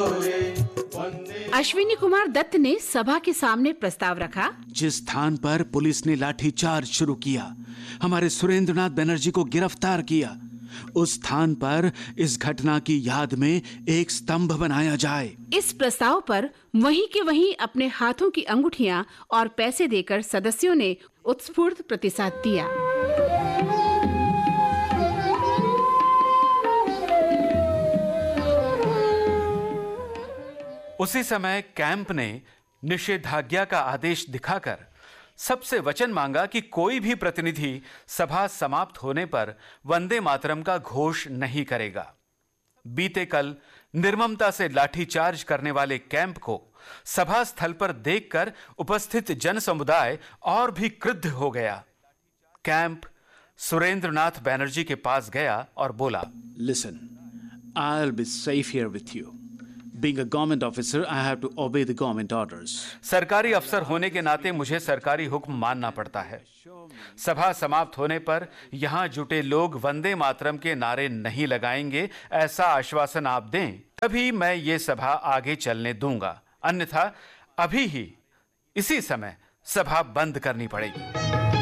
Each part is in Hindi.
अश्विनी कुमार दत्त ने सभा के सामने प्रस्ताव रखा। जिस स्थान पर पुलिस ने लाठीचार्ज शुरू किया, हमारे सुरेंद्रनाथ बनर्जी को गिरफ्तार किया, उस स्थान पर इस घटना की याद में एक स्तंभ बनाया जाए। इस प्रस्ताव पर वहीं के वहीं अपने हाथों की अंगूठियां और पैसे देकर सदस्यों ने उत्स्फूर्त प्रतिसाद दिया। उसी समय कैंप ने निषेधाज्ञा का आदेश दिखाकर सबसे वचन मांगा कि कोई भी प्रतिनिधि सभा समाप्त होने पर वंदे मातरम का घोष नहीं करेगा। बीते कल निर्ममता से लाठीचार्ज करने वाले कैंप को सभा स्थल पर देखकर उपस्थित जन समुदाय और भी क्रुद्ध हो गया। कैंप सुरेंद्रनाथ बनर्जी के पास गया और बोला, Listen, I'll be safe here with you. Being a government officer, I have to obey the government orders. सरकारी अफसर होने के नाते मुझे सरकारी हुक्म मानना पड़ता है। सभा समाप्त होने पर यहाँ जुटे लोग वंदे मातरम के नारे नहीं लगाएंगे, ऐसा आश्वासन आप दें, तभी मैं ये सभा आगे चलने दूंगा। अन्यथा अभी ही इसी समय सभा बंद करनी पड़ेगी।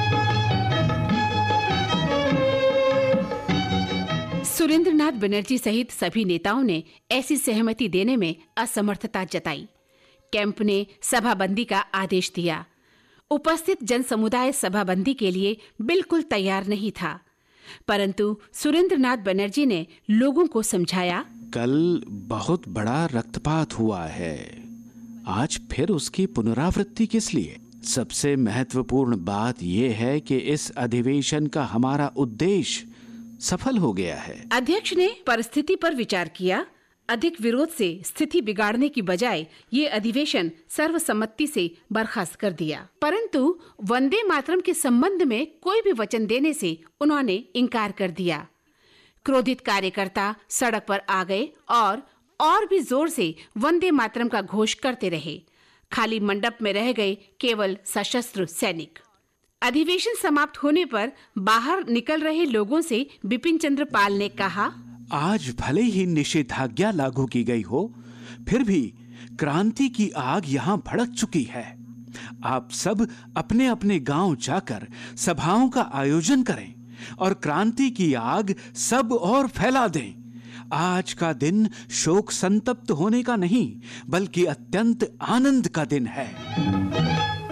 सुरेंद्रनाथ बनर्जी सहित सभी नेताओं ने ऐसी सहमति देने में असमर्थता जताई। कैंप ने सभाबंदी का आदेश दिया। उपस्थित जन समुदाय सभाबंदी के लिए बिल्कुल तैयार नहीं था, परंतु सुरेंद्रनाथ बनर्जी ने लोगों को समझाया, कल बहुत बड़ा रक्तपात हुआ है, आज फिर उसकी पुनरावृत्ति किस लिए? सबसे महत्वपूर्ण बात यह है कि इस अधिवेशन का हमारा उद्देश्य सफल हो गया है। अध्यक्ष ने परिस्थिति पर विचार किया। अधिक विरोध से स्थिति बिगाड़ने की बजाय ये अधिवेशन सर्वसम्मति से बर्खास्त कर दिया, परंतु वंदे मातरम के संबंध में कोई भी वचन देने से उन्होंने इनकार कर दिया। क्रोधित कार्यकर्ता सड़क पर आ गए और भी जोर से वंदे मातरम का घोष करते रहे। खाली मंडप में रह गए केवल सशस्त्र सैनिक। अधिवेशन समाप्त होने पर बाहर निकल रहे लोगों से बिपिन चंद्र पाल ने कहा, आज भले ही निषेधाज्ञा लागू की गई हो, फिर भी क्रांति की आग यहाँ भड़क चुकी है। आप सब अपने अपने गांव जाकर सभाओं का आयोजन करें और क्रांति की आग सब और फैला दें। आज का दिन शोक संतप्त होने का नहीं, बल्कि अत्यंत आनंद का दिन है।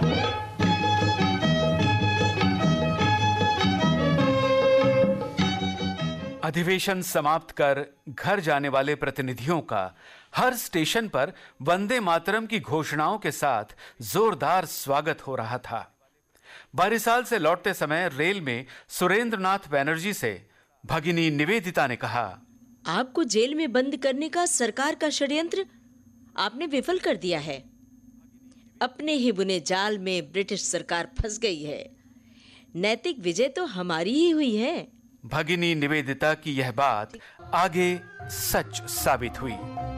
अधिवेशन समाप्त कर घर जाने वाले प्रतिनिधियों का हर स्टेशन पर वंदे मातरम की घोषणाओं के साथ जोरदार स्वागत हो रहा था। बारिसाल से लौटते समय रेल में सुरेंद्रनाथ बनर्जी से भगिनी निवेदिता ने कहा, आपको जेल में बंद करने का सरकार का षड्यंत्र आपने विफल कर दिया है। अपने ही बुने जाल में ब्रिटिश सरकार फंस गई है। नैतिक विजय तो हमारी ही हुई है। भगिनी निवेदिता की यह बात आगे सच साबित हुई।